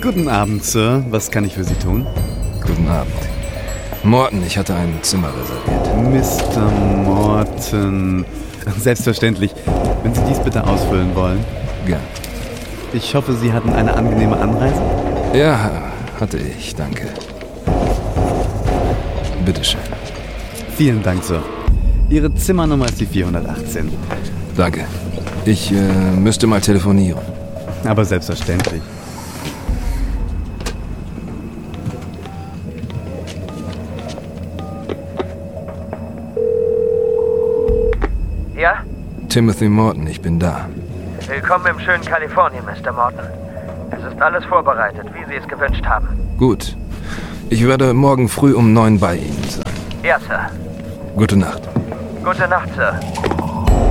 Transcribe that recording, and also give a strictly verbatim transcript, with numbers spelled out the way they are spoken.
Guten Abend, Sir. Was kann ich für Sie tun? Guten Abend. Morton, ich hatte ein Zimmer reserviert. Mister Morton. Selbstverständlich. Wenn Sie dies bitte ausfüllen wollen. Gern. Ich hoffe, Sie hatten eine angenehme Anreise? Ja, hatte ich, danke. Bitteschön. Vielen Dank, Sir. Ihre Zimmernummer ist die vierhundertachtzehn. Danke. Ich äh, müsste mal telefonieren. Aber selbstverständlich. Ja? Timothy Morton, ich bin da. Willkommen im schönen Kalifornien, Mister Morton. Es ist alles vorbereitet, wie Sie es gewünscht haben. Gut. Ich werde morgen früh um neun bei Ihnen sein. Ja, Sir. Gute Nacht. Gute Nacht, Sir.